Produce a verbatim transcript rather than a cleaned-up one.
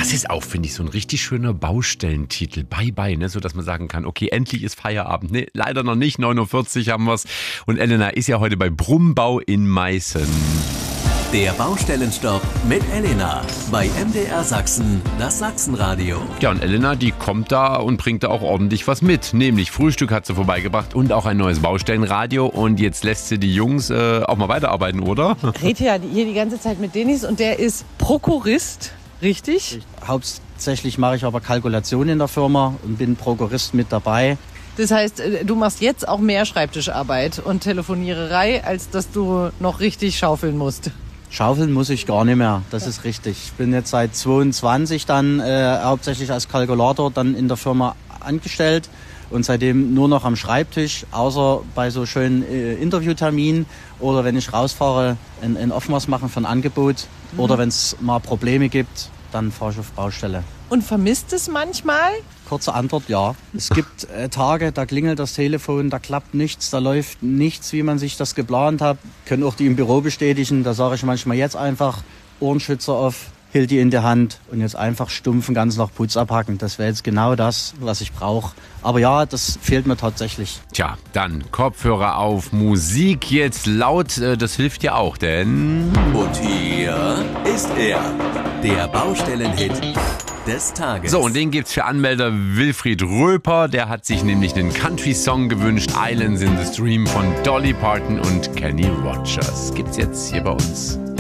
Das ist auch, finde ich, so ein richtig schöner Baustellentitel. Bye, bye, ne? So dass man sagen kann, okay, endlich ist Feierabend. Nee, leider noch nicht, neun Uhr vierzig haben wir's. Und Elena ist ja heute bei Brumbau in Meißen. Der Baustellenstopp mit Elena bei M D R Sachsen, das Sachsenradio. Ja, und Elena, die kommt da und bringt da auch ordentlich was mit. Nämlich Frühstück hat sie vorbeigebracht und auch ein neues Baustellenradio. Und jetzt lässt sie die Jungs äh, auch mal weiterarbeiten, oder? Ich rede ja hier die ganze Zeit mit Dennis und der ist Prokurist, richtig? Hauptsächlich mache ich aber Kalkulationen in der Firma und bin Prokurist mit dabei. Das heißt, du machst jetzt auch mehr Schreibtischarbeit und Telefoniererei, als dass du noch richtig schaufeln musst. Schaufeln muss ich gar nicht mehr, das ist richtig. Ich bin jetzt seit zweiundzwanzig dann äh, hauptsächlich als Kalkulator dann in der Firma angestellt und seitdem nur noch am Schreibtisch, außer bei so schönen äh, Interviewterminen oder wenn ich rausfahre, ein, ein Aufmaß machen für ein Angebot mhm. oder wenn es mal Probleme gibt, dann fahre ich auf Baustelle. Und vermisst es manchmal? Kurze Antwort, ja. Es gibt äh, Tage, da klingelt das Telefon, da klappt nichts, da läuft nichts, wie man sich das geplant hat. Können auch die im Büro bestätigen. Da sage ich manchmal jetzt einfach Ohrenschützer auf, Hilti in der Hand und jetzt einfach stumpfen ganz nach Putz abhacken. Das wäre jetzt genau das, was ich brauche. Aber ja, das fehlt mir tatsächlich. Tja, dann Kopfhörer auf, Musik jetzt laut, äh, das hilft ja auch, denn... Und hier ist er, der Baustellenhit des Tages. So, und den gibt's für Anmelder Wilfried Röper. Der hat sich nämlich einen Country-Song gewünscht. Islands in the Stream von Dolly Parton und Kenny Rogers. Gibt's jetzt hier bei uns.